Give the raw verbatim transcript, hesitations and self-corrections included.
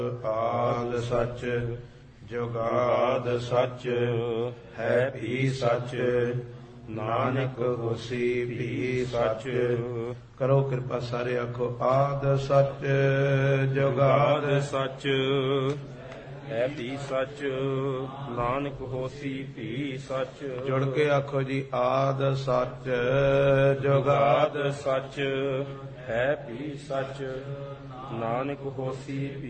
ਆਦ ਸੱਚ ਜੁਗਾਦ ਸੱਚ ਹੈ ਵੀ ਸੱਚ ਨਾਨਕ ਹੋਸੀ ਵੀ ਸੱਚ। ਕਰੋ ਕਿਰਪਾ ਸਾਰੇ ਆਖੋ ਆਦ ਸੱਚ ਜੁਗਾਦ ਸੱਚ ਹੈ ਵੀ ਸੱਚ ਨਾਨਕ ਹੋਸੀ ਵੀ ਸੱਚ। ਜੁੜ ਕੇ ਆਖੋ ਜੀ ਆਦ ਸੱਚ ਜੁਗਾਦ ਸੱਚ ਹੈ ਵੀ ਸੱਚ ਨਾਨਕ ਹੋਸੀ ਵੀ